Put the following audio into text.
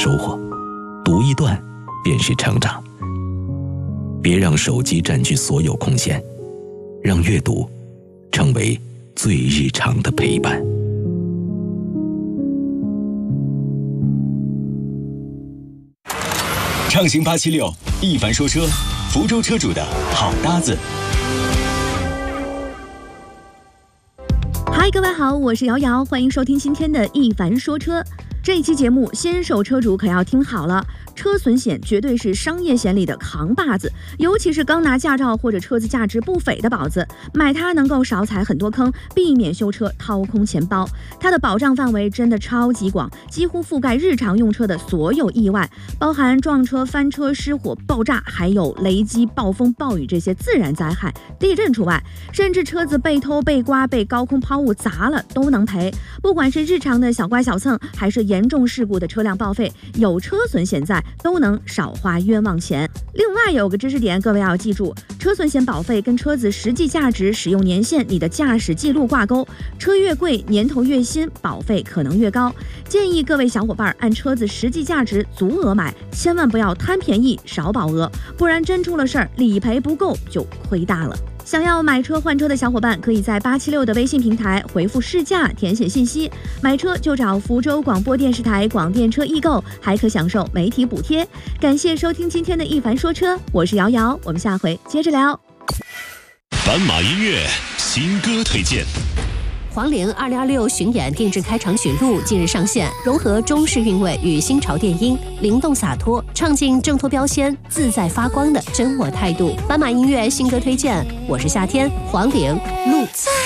收获，读一段便是成长。别让手机占据所有空间，让阅读成为最日常的陪伴。 畅行876，一凡说车，福州车主的好搭子。 嗨，各位好，我是瑶瑶，欢迎收听今天的一凡说车。这一期节目，新手车主可要听好了，车损险绝对是商业险里的扛把子，尤其是刚拿驾照或者车子价值不菲的宝子，买它能够少踩很多坑，避免修车掏空钱包。它的保障范围真的超级广，几乎覆盖日常用车的所有意外，包含撞车、翻车、失火、爆炸，还有雷击、暴风、暴雨这些自然灾害，地震除外，甚至车子被偷、被刮、被高空抛物砸了都能赔。不管是日常的小刮小蹭，还是严重事故的车辆报废，有车损险在都能少花冤枉钱。另外有个知识点，各位要记住，车损险保费跟车子实际价值、使用年限、你的驾驶记录挂钩，车越贵，年头越新，保费可能越高。建议各位小伙伴按车子实际价值足额买，千万不要贪便宜少保额，不然真出了事儿，理赔不够就亏大了。想要买车换车的小伙伴，可以在876的微信平台回复试驾填写信息，买车就找福州广播电视台广电车易购，还可享受媒体补贴。感谢收听今天的一凡说车，我是瑶瑶，我们下回接着聊。 斑马音乐新歌推荐。 黄龄2026巡演定制开场曲录近日上线，融合中式韵味与新潮电音，灵动洒脱，唱尽挣脱标签、自在发光的真我态度。斑马音乐新歌推荐，我是夏天，黄龄路。